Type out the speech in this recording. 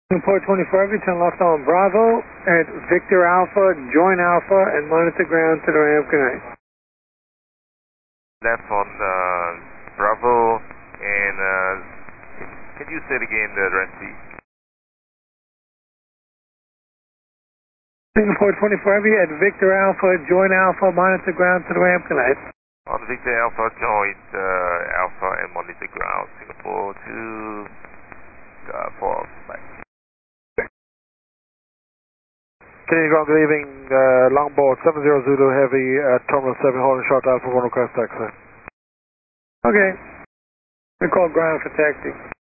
Port 24, Heavy, turn left on Bravo at Victor Alpha, join Alpha, and monitor ground to the ramp connect. Left on Bravo, and can you say it again, the rest please? Singapore 24 Heavy at Victor Alpha, join Alpha, monitor ground to the ramp connect. On Victor Alpha, join Alpha and monitor ground, Singapore to 4 back. Canadian ground, good evening, longboard 70 Zulu Heavy at Terminal 7, holding short Alpha 1 request taxi. Okay. We call ground for taxi.